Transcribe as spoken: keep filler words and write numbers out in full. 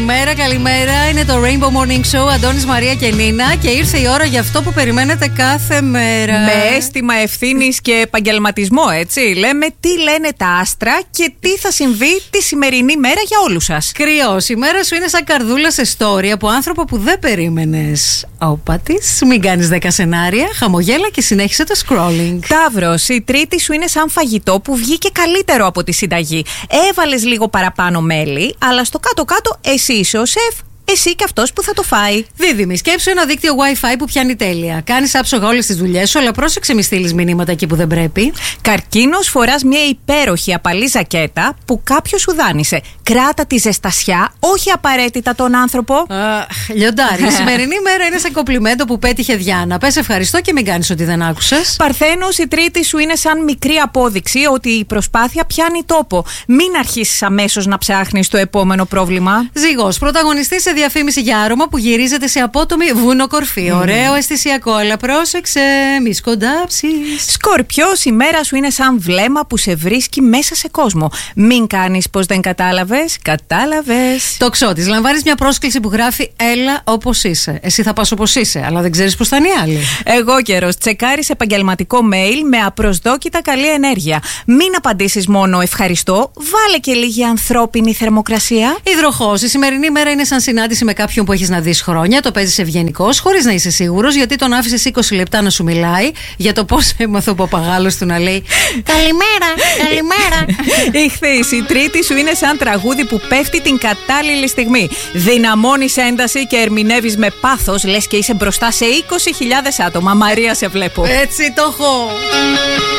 Καλημέρα, καλημέρα. Είναι το Rainbow Morning Show, Αντώνης, Μαρία και Νίνα. Και ήρθε η ώρα για αυτό που περιμένετε κάθε μέρα. Με αίσθημα ευθύνης και επαγγελματισμό, έτσι. Λέμε τι λένε τα άστρα και τι θα συμβεί τη σημερινή μέρα για όλους σας. Κρυός, η μέρα σου είναι σαν καρδούλα σε story από άνθρωπο που δεν περίμενες. Όπα της, μην κάνεις δέκα σενάρια, χαμογέλα και συνέχισε το scrolling. Ταύρος, η τρίτη σου είναι σαν φαγητό που βγήκε καλύτερο από τη συνταγή. Έβαλες λίγο παραπάνω μέλι, αλλά στο κάτω-κάτω εσύ είσαι ο σεφ. Εσύ και αυτός που θα το φάει. Δίδυμη, σκέψου ένα δίκτυο Wi-Fi που πιάνει τέλεια. Κάνεις άψογα όλες τις δουλειές σου, αλλά πρόσεξε μη στείλεις μηνύματα εκεί που δεν πρέπει. Καρκίνος, φοράς μια υπέροχη απαλή ζακέτα που κάποιος σου δάνεισε. Κράτα τη ζεστασιά, όχι απαραίτητα τον άνθρωπο. Αχ, λιοντάρι. Η σημερινή μέρα είναι σαν κομπλιμέντο που πέτυχε Διάνα. Πες ευχαριστώ και μην κάνεις ότι δεν άκουσες. Παρθένος, η τρίτη σου είναι σαν μικρή απόδειξη ότι η προσπάθεια πιάνει τόπο. Μην αρχίσεις αμέσως να ψάχνεις το επόμενο πρόβλημα. Ζυγός, πρωταγωνιστής σε διαφήμιση για άρωμα που γυρίζεται σε απότομη βουνοκορφή. Mm. Ωραίο, αισθησιακό, αλλά πρόσεξε, μη σκοντάψεις. Σκορπιός, η μέρα σου είναι σαν βλέμμα που σε βρίσκει μέσα σε κόσμο. Μην κάνεις πως δεν κατάλαβες. Κατάλαβες. Τοξότης, λαμβάνεις μια πρόσκληση που γράφει έλα όπως είσαι. Εσύ θα πας όπως είσαι, αλλά δεν ξέρεις πως θα είναι οι άλλοι. Εγώ καιρός, τσεκάρεις επαγγελματικό mail με απροσδόκητα καλή ενέργεια. Μην απαντήσεις μόνο ευχαριστώ, βάλε και λίγη ανθρώπινη θερμοκρασία. Υδροχός, η σημερινή μέρα είναι σαν συνάντηση με κάποιον που έχεις να δεις χρόνια, το παίζεις ευγενικός, χωρίς να είσαι σίγουρος, γιατί τον άφησες είκοσι λεπτά να σου μιλάει για το πώς έμαθε ο παπαγάλος του να λέει καλημέρα, καλημέρα. Ιχθύς, η τρίτη σου είναι σαν τραγούδι που πέφτει την κατάλληλη στιγμή. Δυναμώνεις ένταση και ερμηνεύεις με πάθος, λες και είσαι μπροστά σε είκοσι χιλιάδες άτομα. Μαρία, σε βλέπω. Έτσι το έχω.